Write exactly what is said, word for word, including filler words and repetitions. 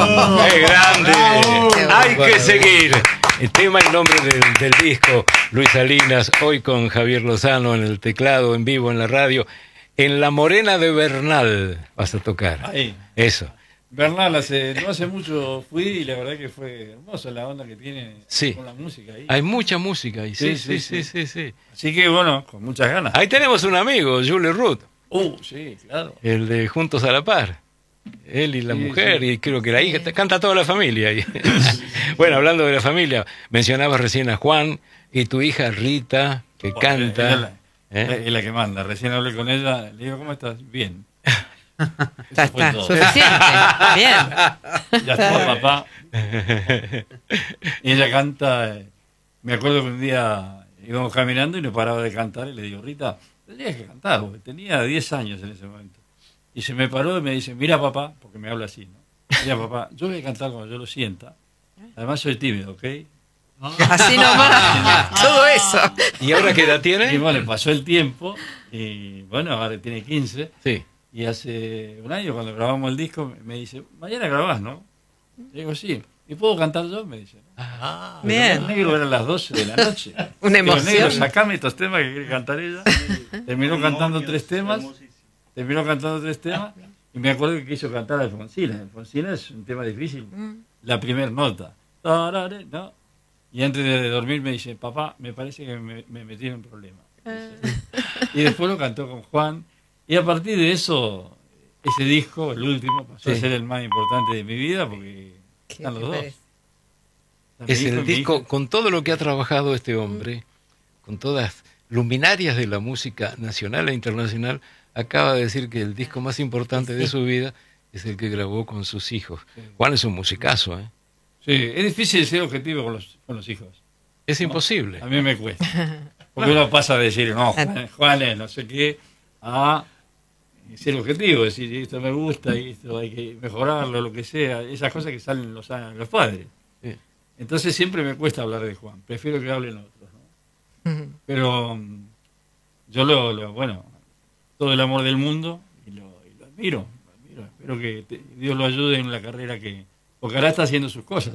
¡Qué grande! ¡Bravo! Hay que seguir. El tema y nombre del, del disco, Luis Salinas, hoy con Javier Lozano en el teclado, en vivo en la radio. En La Morena de Bernal vas a tocar. Ahí. Eso. Bernal, hace, no hace mucho fui y la verdad que fue hermosa la onda que tiene Sí. con la música ahí. Hay mucha música ahí. Sí, sí, sí, sí, sí, sí. Así que bueno, con muchas ganas. Ahí tenemos un amigo, Julie Ruth, Uh, sí, claro. el de Juntos a la Par. Él y la Sí, mujer, sí. y creo que la hija, canta toda la familia ahí. Bueno, hablando de la familia, mencionabas recién a Juan y tu hija Rita, que Bueno, canta. Es la, ¿eh? es la que manda. Recién hablé con ella, le digo, ¿cómo estás? Bien. Ya Eso fue está, todo. suficiente. Bien. Ya está, papá. Y ella canta. eh, Me acuerdo que un día íbamos caminando y no paraba de cantar. Y le digo, Rita, tendrías que cantar, porque tenía diez años en ese momento. Y se me paró y me dice, mira, papá, porque me habla así, ¿no? Mira, papá, yo voy a cantar cuando yo lo sienta. Además, soy tímido, ¿ok? Así nomás. Todo eso. ¿Y ahora qué edad Y tiene? bueno, pasó el tiempo. Y bueno, ahora tiene quince. Sí. Y hace un año, cuando grabamos el disco, me dice, mañana grabás, ¿no? Le digo, sí. ¿Y puedo cantar yo? Me dice. Ah, Pero Bien. los negros eran las doce de la noche. Una Digo, emoción. negro, sacame estos temas que quiere cantar ella. Terminó cantando tres temas. Terminó cantando tres temas. Y me acuerdo que quiso cantar Alfonsina. Alfonsina es un tema difícil. La primera nota. Tarare, ¿no? Y antes de dormir me dice, papá, me parece que me, me metí en un problema. Y después lo cantó con Juan. Y a partir de eso, ese disco, el último, pasó Sí. a ser el más importante de mi vida porque ¿Qué están los te dos. parece? Está mi Es hijo y el mi disco, hija. con todo lo que ha trabajado este hombre, con todas luminarias de la música nacional e internacional, acaba de decir que el disco más importante de su vida es el que grabó con sus hijos. Juan es un musicazo, ¿eh? Sí, es difícil ser objetivo con los, con los hijos. Es imposible. A mí me cuesta. Porque uno pasa a decir, no, Juan, Juan es no sé qué, a ser objetivo, decir, esto me gusta, y esto hay que mejorarlo, lo que sea, esas cosas que salen los, los padres. Sí. Entonces siempre me cuesta hablar de Juan, prefiero que hablen otros, ¿no? Ujú. Pero mm, yo lo, lo- bueno, todo el amor del mundo y lo, y lo admiro, lo admiro. Espero que te- Dios lo ayude en la carrera que, porque ahora está haciendo sus cosas.